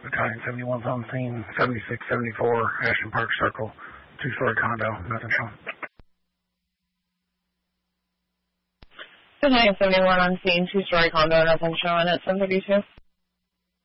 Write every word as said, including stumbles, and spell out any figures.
Battalion seventy-one's on scene, seventy-six seventy-four, Ashton Park Circle, two-story condo, nothing shown. Battalion seventy-one on scene, two-story condo, nothing showing at seven thirty-two.